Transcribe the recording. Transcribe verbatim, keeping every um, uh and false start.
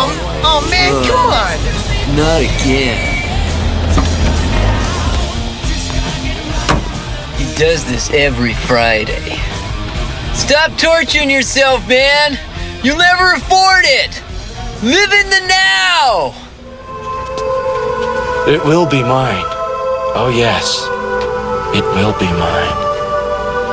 Oh, man, Ugh. come on. Not again. He does this every Friday. Stop torturing yourself, man! You'll never afford it! Live in the now! It will be mine. Oh, yes. It will be mine.